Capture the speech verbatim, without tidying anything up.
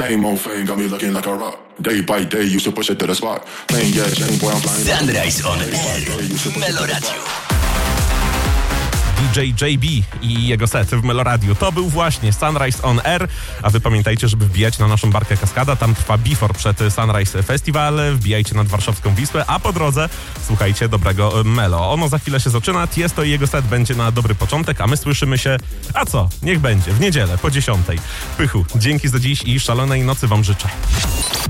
Fame on fame, got me looking like a rock. Day by day, used to push it to the spot. Playing yeah, chain boy, I'm flying. Sunrise on Air, Meloradio. D J J B i jego set w Meloradiu. To był właśnie Sunrise on Air, a wy pamiętajcie, żeby wbijać na naszą barkę Kaskada. Tam trwa before przed Sunrise Festival. Wbijajcie nad warszawską Wisłę, a po drodze słuchajcie dobrego Melo. Ono za chwilę się zaczyna. Tiesto i jego set będzie na dobry początek, a my słyszymy się, a co? Niech będzie, w niedzielę po dziesiątej. Pychu, dzięki za dziś i szalonej nocy wam życzę.